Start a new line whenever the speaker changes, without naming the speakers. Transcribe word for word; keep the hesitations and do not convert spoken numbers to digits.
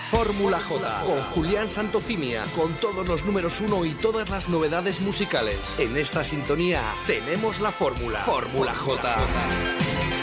Fórmula J, con Julián Santocimia, con todos los números uno y todas las novedades musicales. En esta sintonía tenemos la fórmula. Fórmula J.